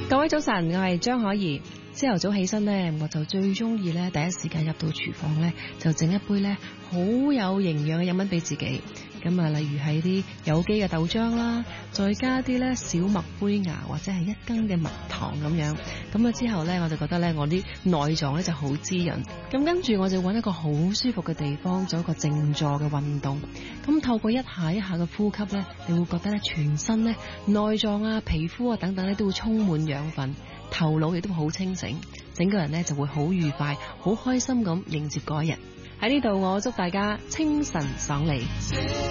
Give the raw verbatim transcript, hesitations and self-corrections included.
各位早晨，我係張可怡。朝頭早起身呢，我就最中意呢，第一時間入到廚房呢，就整一杯呢好有營養嘅飲品俾自己。咁啊，例如係啲有機嘅豆漿啦，再加啲呢小麥杯芽或者係一羹嘅蜜糖咁樣。咁啊之後呢，我就覺得呢，我啲內臟呢就好滋潤。咁跟住我就揾一個好舒服嘅地方做一個靜坐嘅運動。咁透過一下一下嘅呼吸呢，你會覺得呢全身呢內臟啊、皮膚啊等等呢都會充滿養分。頭腦亦都好清醒，整個人呢就會好愉快、好開心咁迎接嗰一日。喺呢度，我祝大家清晨爽利。